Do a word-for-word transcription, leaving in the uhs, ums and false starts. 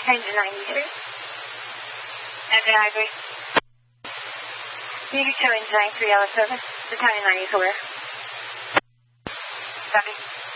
Engine ninety-three. Engine ninety-three. You can show engine ninety-three, L S seven. Battalion ninety-four. Copy.